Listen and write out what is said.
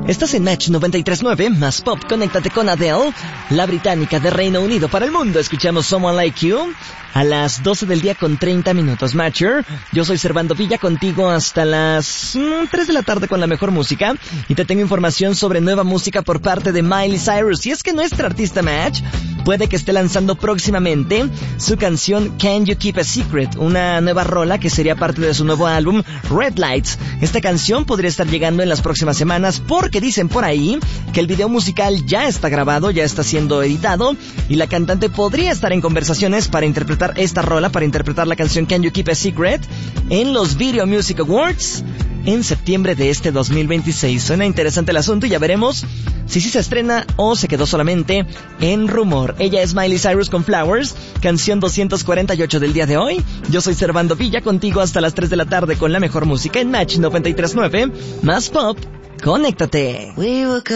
Estás en Match 93.9, más pop, conéctate con Adele, la británica de Reino Unido para el mundo. Escuchamos Someone Like You a las 12 del día con 30 minutos. Matcher, yo soy Servando Villa, contigo hasta las 3 de la tarde con la mejor música. Y te tengo información sobre nueva música por parte de Miley Cyrus. Y es que nuestra artista Match puede que esté lanzando próximamente su canción Can You Keep a Secret, una nueva rola que sería parte de su nuevo álbum Red Lights. Esta canción podría estar llegando en las próximas semanas porque dicen por ahí que el video musical ya está grabado, ya está siendo editado y la cantante podría estar en conversaciones para interpretar esta rola, para interpretar la canción Can You Keep a Secret en los Video Music Awards en septiembre de este 2026. Suena interesante el asunto y ya veremos si sí se estrena o se quedó solamente en rumor. Ella es Miley Cyrus con Flowers, canción 248 del día de hoy. Yo soy Servando Villa, contigo hasta las 3 de la tarde con la mejor música en Match 93.9, más pop. Conéctate.